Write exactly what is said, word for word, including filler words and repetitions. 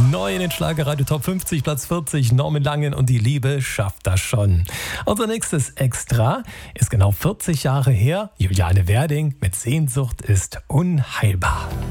Neu in den Schlagerradio Top fünfzig, Platz vierzig, Norman Langen und die Liebe schafft das schon. Unser nächstes Extra ist genau vierzig Jahre her. Juliane Werding mit Sehnsucht ist unheilbar.